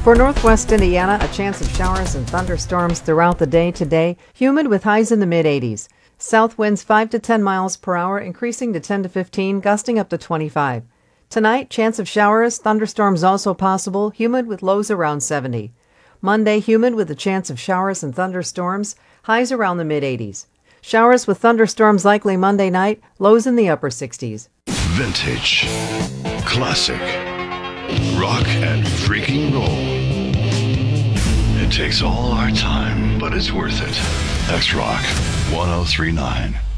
For northwest Indiana, a chance of showers and thunderstorms throughout the day today, humid with highs in the mid-80s. South winds 5 to 10 miles per hour, increasing to 10 to 15, gusting up to 25. Tonight, chance of showers, thunderstorms also possible, humid with lows around 70. Monday, humid with a chance of showers and thunderstorms, highs around the mid-80s. Showers with thunderstorms likely Monday night, lows in the upper 60s. Vintage, classic, rock and freaking roll. It takes all our time, but it's worth it. X-Rock 1039.